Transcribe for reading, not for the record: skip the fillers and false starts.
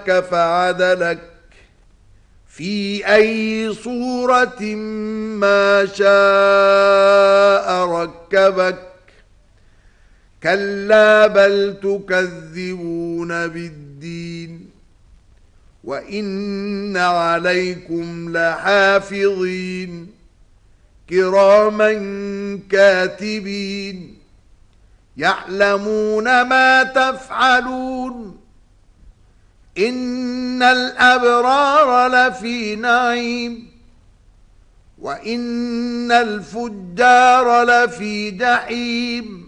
فعدلك في أي صورة ما شاء ركبك كلا بل تكذبون بالدين وإن عليكم لحافظين كراما كاتبين يعلمون ما تفعلون إن الأبرار لفي نعيم وإن الفجار لفي جحيم